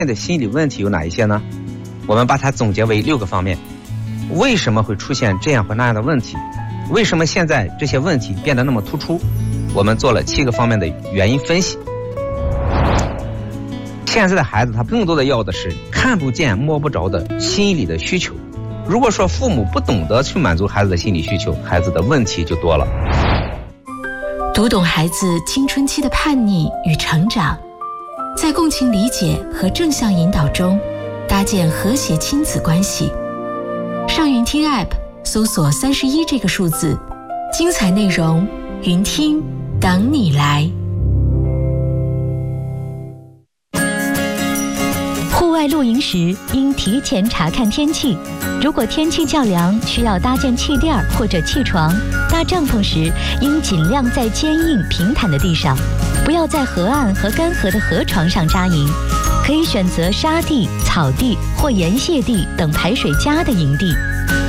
的心理问题有哪一些呢？我们把它总结为6个方面。为什么会出现这样或那样的问题？为什么现在这些问题变得那么突出？我们做了7个方面的原因分析。现在的孩子他更多的要的是看不见摸不着的心理的需求。如果说父母不懂得去满足孩子的心理需求，孩子的问题就多了。 读懂孩子青春期的叛逆与成长，在共情理解和正向引导中搭建和谐亲子关系。上云听 App 搜索31这个数字，精彩内容云听等你来。 户外露营时应提前查看天气，如果天气较凉，需要搭建气垫或者气床。搭帐篷时应尽量在坚硬平坦的地上，不要在河岸和干涸的河床上扎营，可以选择沙地、草地或盐泻地等排水佳的营地。